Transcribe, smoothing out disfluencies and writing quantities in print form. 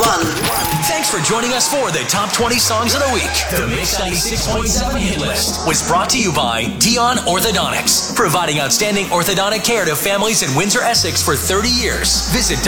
Thanks for joining us for the Top 20 Songs of the Week. The Mix 96.7 Hit List was brought to you by Dion Orthodontics, providing outstanding orthodontic care to families in Windsor, Essex for 30 years. Visit